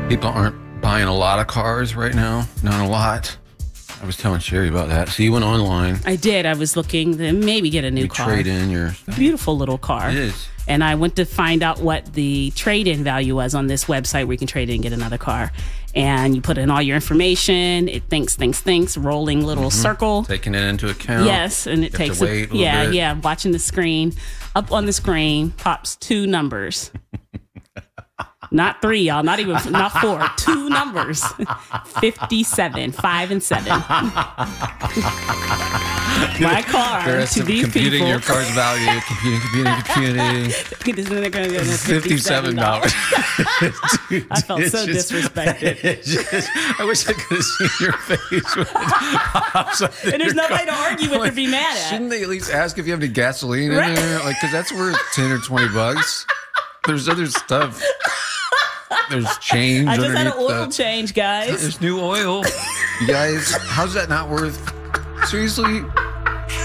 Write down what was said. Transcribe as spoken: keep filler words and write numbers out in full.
People aren't buying a lot of cars right now. Not a lot. I was telling Sherry about that. So you went online. I did. I was looking to maybe get a new you car. Trade in your beautiful little car. It is. And I went to find out what the trade-in value was on this website where you can trade in and get another car. And you put in all your information. It thinks, thinks, thinks. Rolling little mm-hmm. circle. Taking it into account. Yes, and it you takes. Have to wait a, yeah, bit. yeah. Watching the screen. Up on the screen pops two numbers. Not three, y'all. Not even, not four. Two numbers. fifty-seven. Five and seven. My car There's to some these computing people. your car's value. Computing, computing, computing. fifty-seven dollars. I felt so just, disrespected. Just, I wish I could have seen your face. When it pops up in And there's your nobody car. to argue with Like, or be mad at. Shouldn't they at least ask if you have any gasoline in Right. there? Like, because that's worth ten or twenty bucks. There's other stuff. There's change. I just had an underneath oil the- change, guys. There's new oil. You guys, how's that not worth? Seriously?